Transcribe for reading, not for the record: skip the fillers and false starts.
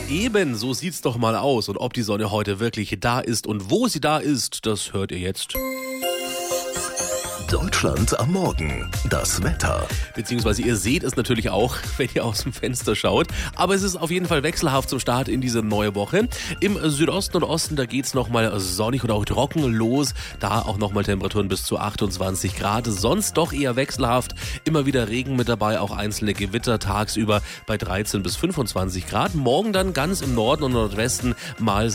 Eben, so sieht's doch mal aus. Und ob die Sonne heute wirklich da ist und wo sie da ist, das hört ihr jetzt. Deutschland am Morgen. Das Wetter. Beziehungsweise ihr seht es natürlich auch, wenn ihr aus dem Fenster schaut. Aber es ist auf jeden Fall wechselhaft zum Start in diese neue Woche. Im Südosten und Osten, da geht's nochmal sonnig und auch trocken los. Da auch nochmal Temperaturen bis zu 28 Grad. Sonst doch eher wechselhaft. Immer wieder Regen mit dabei, auch einzelne Gewitter tagsüber bei 13 bis 25 Grad. Morgen dann ganz im Norden und Nordwesten mal